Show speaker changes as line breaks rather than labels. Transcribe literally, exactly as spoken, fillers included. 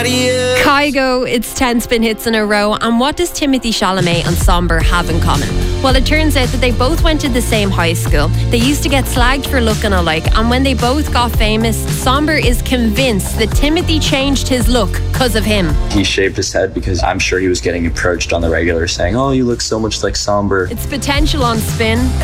Kygo, it's ten spin hits in a row. And what does Timothée Chalamet and Somber have in common? Well, it turns out that they both went to the same high school. They used to get slagged for looking alike, and when they both got famous, Somber is convinced that Timothée changed his look because of him.
He shaved his head because I'm sure he was getting approached on the regular saying, "Oh, you look so much like Somber."
It's potential on Spin.